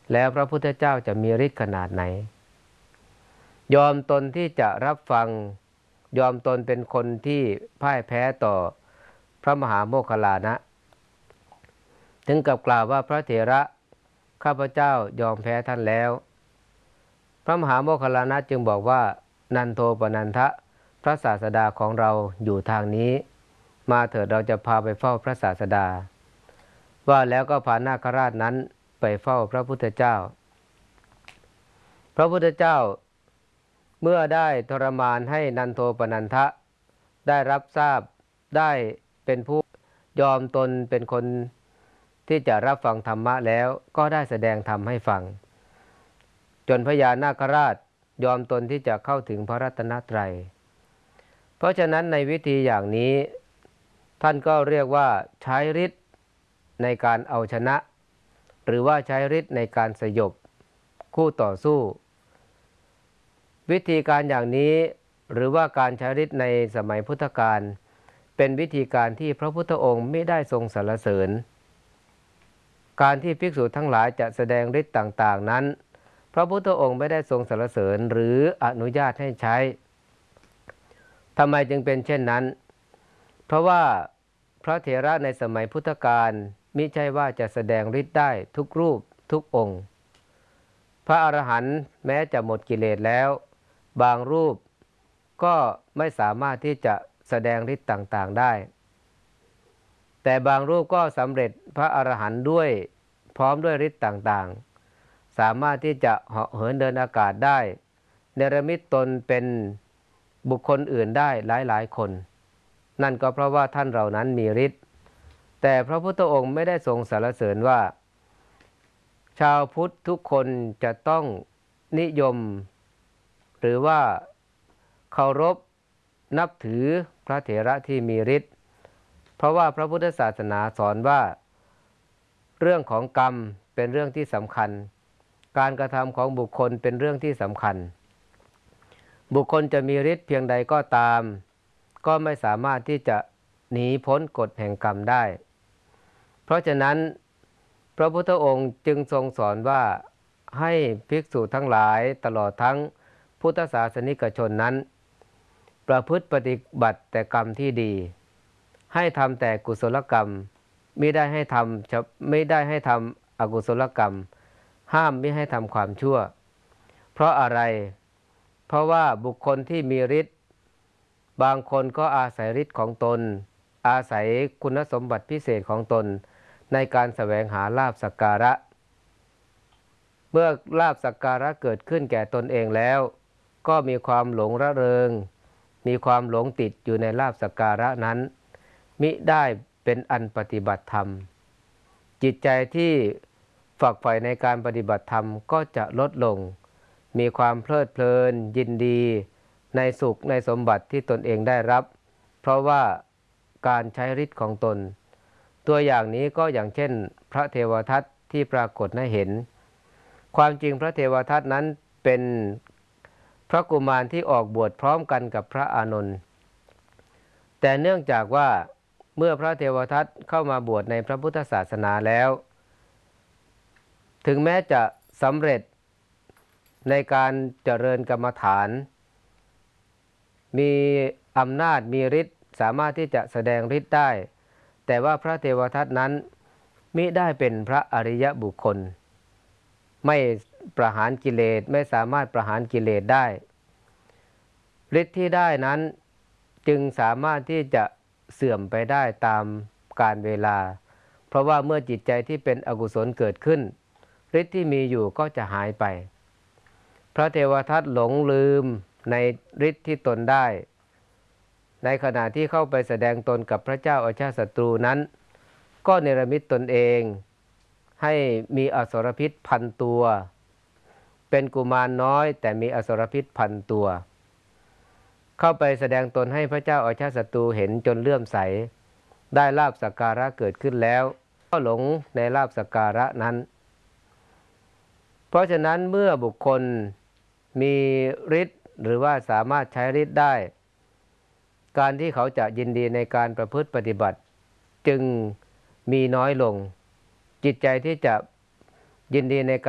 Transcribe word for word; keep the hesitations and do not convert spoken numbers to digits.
แล้วพระพุทธเจ้าจะมีฤทธิ์ขนาดไหนยอมตนที่จะรับฟังยอมตนเป็นคนที่พ่ายแพ้ต่อพระมหาโมคคัลลานะถึงกับกล่าวว่าพระเถระข้าพเจ้ายอมแพ้ท่านแล้วพระมหาโมคคัลลานะจึงบอกว่านันโทปนันทะพระศาสดาของเราอยู่ทางนี้มาเถิดเราจะพาไปเฝ้าพระศาสดาว่าแล้วก็พานาคราชนั้นไปเฝ้าพระพุทธเจ้าพระพุทธเจ้าเมื่อได้ทรมานให้นันโทปนันทะได้รับทราบได้เป็นผู้ยอมตนเป็นคนที่จะรับฟังธรรมะแล้วก็ได้แสดงธรรมให้ฟังจนพญานาคราชยอมตนที่จะเข้าถึงพระรัตนตรัยเพราะฉะนั้นในวิธีอย่างนี้ท่านก็เรียกว่าใช้ฤทธิ์ในการเอาชนะหรือว่าใช้ฤทธิ์ในการสยบคู่ต่อสู้วิธีการอย่างนี้หรือว่าการใช้ฤทธิ์ในสมัยพุทธกาลเป็นวิธีการที่พระพุทธองค์ไม่ได้ทรงสรรเสริญการที่ภิกษุทั้งหลายจะแสดงฤทธิ์ต่างๆนั้นพระพุทธองค์ไม่ได้ทรงสรรเสริญหรืออนุญาตให้ใช้ทำไมจึงเป็นเช่นนั้นเพราะว่าพระเถระในสมัยพุทธกาลมิใช่ว่าจะแสดงฤทธิ์ได้ทุกรูปทุกองค์พระอรหันต์แม้จะหมดกิเลสแล้วบางรูปก็ไม่สามารถที่จะแสดงฤทธิ์ต่างๆได้แต่บางรูปก็สำเร็จพระอรหันต์ด้วยพร้อมด้วยฤทธิ์ต่างๆสามารถที่จะเหาะเหินเดินอากาศได้เนรมิตตนเป็นบุคคลอื่นได้หลายๆคนนั่นก็เพราะว่าท่านเหล่านั้นมีฤทธิ์แต่พระพุทธองค์ไม่ได้ทรงสรรเสริญว่าชาวพุทธทุกคนจะต้องนิยมหรือว่าเคารพนับถือพระเถระที่มีฤทธิ์เพราะว่าพระพุทธศาสนาสอนว่าเรื่องของกรรมเป็นเรื่องที่สำคัญการกระทำของบุคคลเป็นเรื่องที่สำคัญบุคคลจะมีฤทธิ์เพียงใดก็ตามก็ไม่สามารถที่จะหนีพ้นกฎแห่งกรรมได้เพราะฉะนั้นพระพุทธองค์จึงทรงสอนว่าให้ภิกษุทั้งหลายตลอดทั้งพุทธศาสนิกชนนั้นประพฤติปฏิบัติแต่กรรมที่ดีให้ทำแต่กุศลกรรมไม่ได้ให้ทำไม่ได้ให้ทำอกุศลกรรมห้ามไม่ให้ทำความชั่วเพราะอะไรเพราะว่าบุคคลที่มีฤทธิ์บางคนก็อาศัยฤทธิ์ของตนอาศัยคุณสมบัติพิเศษของตนในการแสวงหาลาภสักการะเมื่อลาภสักการะเกิดขึ้นแก่ตนเองแล้วก็มีความหลงระเริงมีความหลงติดอยู่ในลาภสักการะนั้นมิได้เป็นอันปฏิบัติธรรมจิตใจที่ฝักใฝ่ในการปฏิบัติธรรมก็จะลดลงมีความเพลิดเพลินยินดีในสุขในสมบัติที่ตนเองได้รับเพราะว่าการใช้ฤทธิ์ของตนตัวอย่างนี้ก็อย่างเช่นพระเทวทัตที่ปรากฏให้เห็นความจริงพระเทวทัตนั้นเป็นพระกุมารที่ออกบวชพร้อมกันกับพระอานนท์แต่เนื่องจากว่าเมื่อพระเทวทัตเข้ามาบวชในพระพุทธศาสนาแล้วถึงแม้จะสำเร็จในการเจริญกรรมฐานมีอำนาจมีฤทธิ์สามารถที่จะแสดงฤทธิ์ได้แต่ว่าพระเทวทัตนั้นมิได้เป็นพระอริยบุคคลไม่ประหารกิเลสไม่สามารถประหารกิเลสได้ฤทธิ์ที่ได้นั้นจึงสามารถที่จะเสื่อมไปได้ตามกาลเวลาเพราะว่าเมื่อจิตใจที่เป็นอกุศลเกิดขึ้นฤทธิ์ที่มีอยู่ก็จะหายไปพระเทวทัตหลงลืมในฤทธิ์ที่ตนได้ในขณะที่เข้าไปแสดงตนกับพระเจ้าอาชาติศัตรูนั้นก็เนรมิตตนเองให้มีอสรพิษพันตัวเป็นกุมารน้อยแต่มีอสรพิษพันตัวเข้าไปแสดงตนให้พระเจ้าอาชาติศัตรูเห็นจนเลื่อมใสได้ลาภสักการะเกิดขึ้นแล้วก็หลงในลาภสักการะนั้นเพราะฉะนั้นเมื่อบุคคลมีฤทธิ์หรือว่าสามารถใช้ฤทธิ์ได้การที่เขาจะยินดีในการประพฤติปฏิบัติจึงมีน้อยลงจิตใจที่จะยินดีในการ